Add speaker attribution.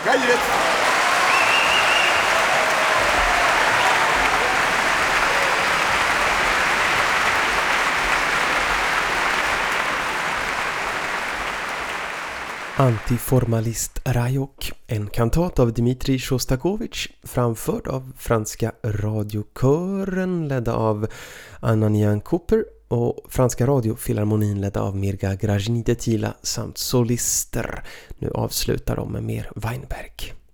Speaker 1: Adjö.
Speaker 2: Antiformalist Rajok, en kantat av Dmitrij Sjostakovitj, framförd av franska radiokören ledda av Ananian Cooper och franska radiofilharmonin ledda av Mirga Grajnidetila samt solister. Nu avslutar de med mer Weinberg.